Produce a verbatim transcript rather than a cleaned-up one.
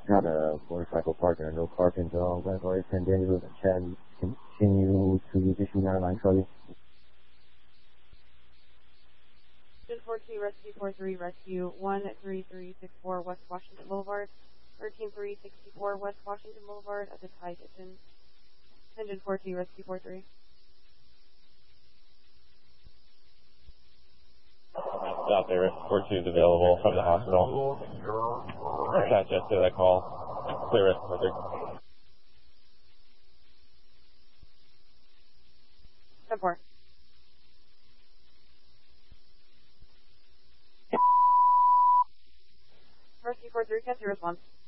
Got a motorcycle partner, no parking zone, Glenroy, San Diego, and Chen. Continue to issue nine line Charlie. ten four two, Rescue four three, Rescue one three three six four, West Washington Boulevard, thirteen three sixty-four, West Washington Boulevard, at the Thai Kitchen. Engine four two, Rescue four three. Out there, four two is available from the hospital. Attach us to that call. Clear it, perfect. ten four. Rescue four three, catch your response.